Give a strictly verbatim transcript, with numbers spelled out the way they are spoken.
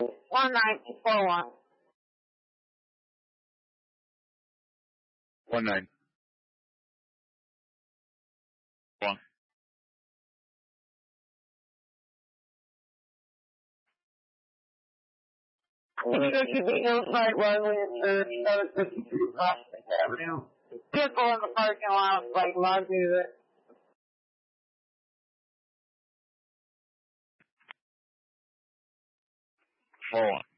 one nine four one. One nine. One. Right one with Avenue. People in the parking lot like love music. Four one.